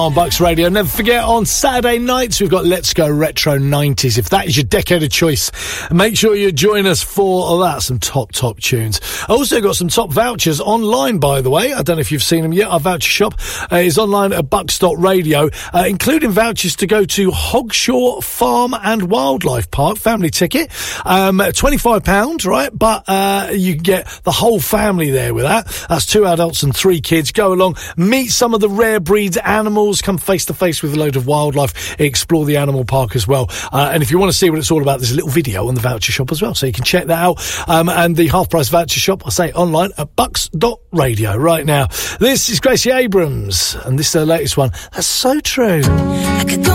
On Bucks Radio. Never forget, on Saturday nights, we've got Let's Go Retro 90s. If that is your decade of choice, make sure you join us for that. Some top tunes. I also got some top vouchers online, by the way. I don't know if you've seen them yet. Our voucher shop is online at bucks.radio, including vouchers to go to Hogshaw Farm and Wildlife Park, family ticket. £25, right? But you can get the whole family there with that. That's 2 adults and 3 kids. Go along, meet some of the rare breeds animals, come face to face with a load of wildlife, explore the animal park as well. And if you want to see what it's all about, there's a little video on the voucher shop as well, so you can check that out. And the half price voucher shop, I say online at bucks.radio. Right now, this is Gracie Abrams, and this is her latest one. That's So True.